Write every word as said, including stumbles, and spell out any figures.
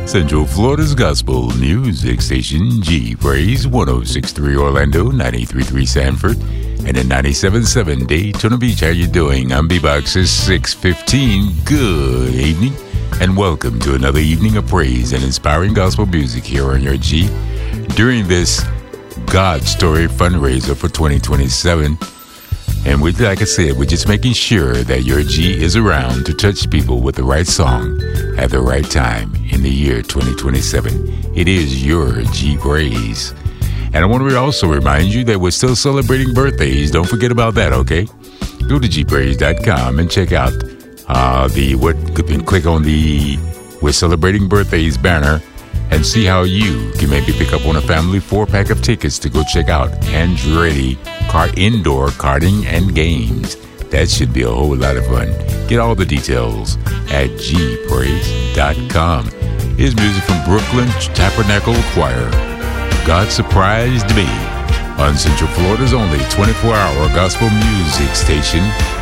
Central Florida's Gospel Music Station, G Praise, one oh six point three Orlando, ninety-three point three Sanford, and at ninety-seven point seven Daytona Beach. How you doing? I'm B-Boxer six fifteen. Good evening, and welcome to another evening of praise and inspiring gospel music here on your G during this God Story fundraiser for twenty twenty-seven. And we, like I said, we're just making sure that your G is around to touch people with the right song at the right time in the year twenty twenty-seven. It is your G Praise. And I want to also remind you that we're still celebrating birthdays. Don't forget about that, okay? Go to g praise dot com and check out uh, the what. Click on the We're Celebrating Birthdays banner and see how you can maybe pick up on a family four-pack of tickets to go check out Andretti Kart Indoor Karting and Games. That should be a whole lot of fun. Get all the details at g praise dot com. Here's music from Brooklyn Tabernacle Choir. God Surprised Me on Central Florida's only twenty-four hour gospel music station,